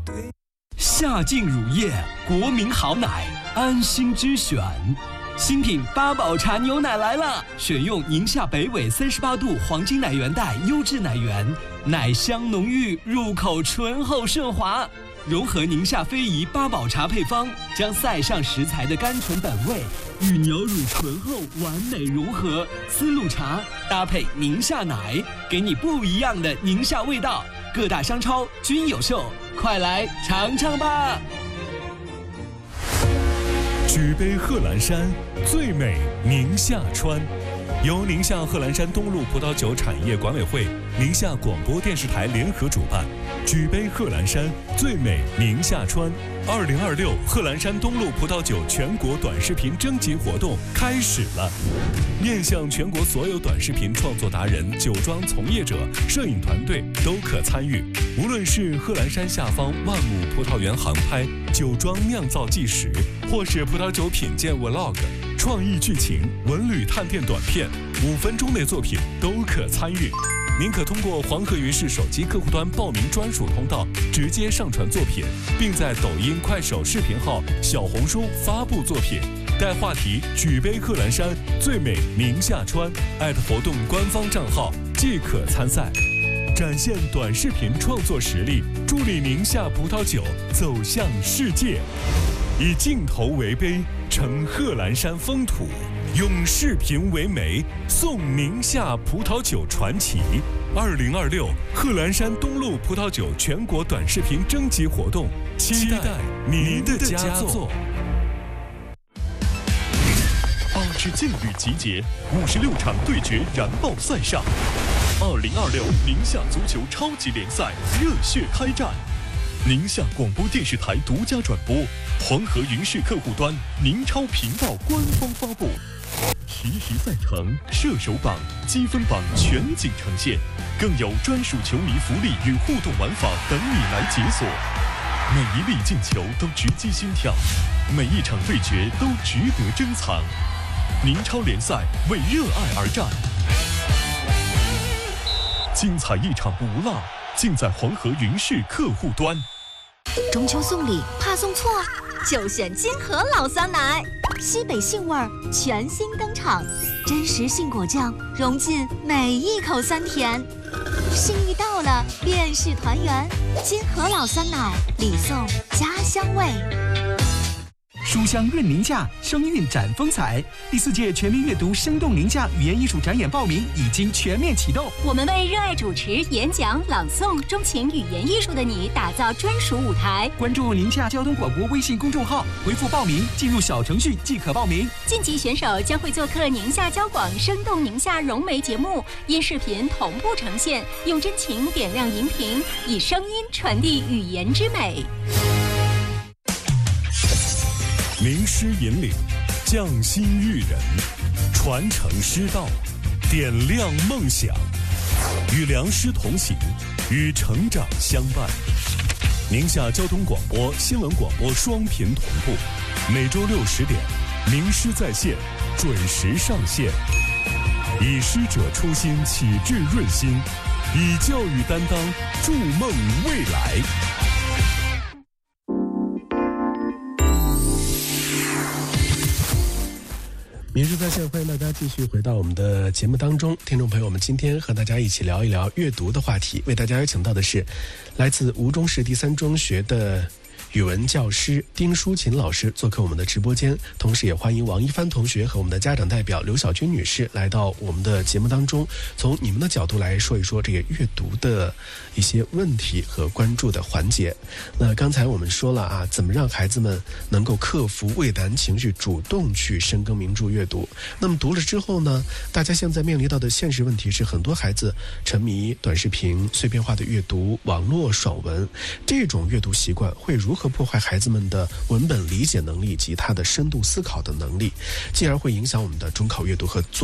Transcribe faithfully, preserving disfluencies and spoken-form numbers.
夏净乳业，国民好奶，安心之选。新品八宝茶牛奶来了，选用宁夏北纬三十八度黄金奶源带优质奶源，奶香浓郁，入口醇厚顺滑。融合宁夏非遗八宝茶配方，将塞上食材的甘醇本味与牛乳醇厚完美融合，丝路茶搭配宁夏奶，给你不一样的宁夏味道。各大商超均有售，快来尝尝吧！ 举杯贺兰山，最美宁夏川。由宁夏贺兰山东路葡萄酒产业管委会、宁夏广播电视台联合主办，举杯贺兰山，最美宁夏川。二零二六贺兰山东路葡萄酒全国短视频征集活动开始了，面向全国所有短视频创作达人、酒庄从业者、摄影团队都可参与。无论是贺兰山下方万亩葡萄园航拍、酒庄酿造纪实，或是葡萄酒品鉴 vlog、创意剧情、文旅探店短片，五分钟内作品都可参与。您可通过黄河云视手机客户端报名专属通道，直接上传作品，并在抖音、快手视频号、小红书发布作品，带话题“举杯贺兰山，最美宁夏川”艾特活动官方账号即可参赛，展现短视频创作实力，助力宁夏葡萄酒走向世界。以镜头为杯，呈贺兰山风土；用视频为媒，颂宁夏葡萄酒传奇。二零二六贺兰山东路葡萄酒全国短视频征集活动，期待您的佳作。八支劲旅集结，五十六场对决燃爆赛上。二零二六宁夏足球超级联赛热血开战。宁夏广播电视台独家转播，黄河云视客户端、宁超频道官方发布。实时赛程、射手榜、积分榜全景呈现，更有专属球迷福利与互动玩法等你来解锁。每一粒进球都直击心跳，每一场对决都值得珍藏。宁超联赛为热爱而战，精彩一场不落，尽在黄河云视客户端。 中秋送礼怕送错，就选金河老酸奶，西北杏味儿全新登场，真实杏果酱融进每一口酸甜，幸运到了便是团圆，金河老酸奶礼送家乡味。 书香润宁夏，声韵展风采。第四届全民阅读生动宁夏语言艺术展演报名已经全面启动。 我们为热爱主持、演讲、朗诵、钟情语言艺术的你打造专属舞台。 关注宁夏交通广播微信公众号，回复报名，进入小程序即可报名。 晋级选手将会做客宁夏交广生动宁夏融媒节目，因视频同步呈现，用真情点亮荧屏，以声音传递语言之美。 名师引领，匠心育人，传承师道，点亮梦想，与良师同行，与成长相伴。宁夏交通广播、新闻广播双频同步，每周六十点，名师在线，准时上线。以师者初心，启智润心，以教育担当，筑梦未来。 名师在线，欢迎大家继续回到我们的节目当中。听众朋友，我们今天和大家一起聊一聊阅读的话题，为大家邀请到的是来自吴中市第三中学的语文教师丁淑琴老师做客我们的直播间，同时也欢迎王一帆同学和我们的家长代表刘小军女士来到我们的节目当中，从你们的角度来说一说这个阅读的一些问题和关注的环节。那刚才我们说了啊，怎么让孩子们能够克服畏难情绪，主动去深耕名著阅读。那么读了之后呢，大家现在面临到的现实问题是，很多孩子沉迷短视频、碎片化的阅读、网络爽文，这种阅读习惯会如何破坏孩子们的文本理解能力以及他的深度思考的能力，进而会影响我们的中考阅读和作